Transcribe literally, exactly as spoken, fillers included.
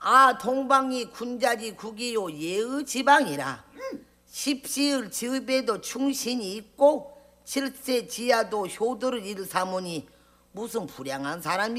아 동방이 군자지 국이요 예의 지방이라 십시을 지읍에도 충신이 있고 칠세 지하도 효도를 일삼으니 무슨 불량한 사람이